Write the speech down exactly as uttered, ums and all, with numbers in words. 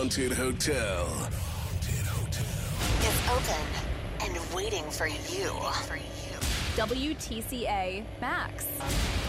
Haunted Hotel. Haunted Hotel is open and waiting for you. W T C A Max.